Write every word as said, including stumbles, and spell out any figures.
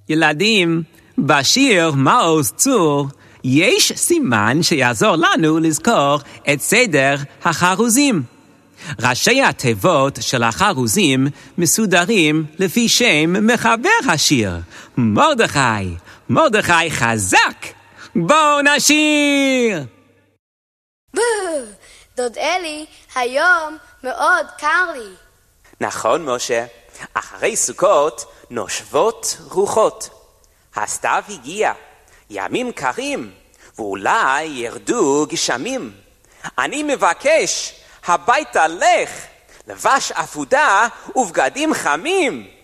ילדים, בשיר מעוז צור יש סימן שיעזור לנו לזכור את סדר החרוזים. ראשי התיבות של החרוזים מסודרים לפי שם מחבר השיר, מרדכי. מרדכי חזק, בואו נשיר! דוד אלי, היום מאוד קר לי. נכון, משה. אחרי סוכות נושבות רוחות. הסתיו הגיע, ימים קרים, ואולי ירדו גשמים. אני מבקש, הביתה לך, לבש עבודה ובגדים חמים.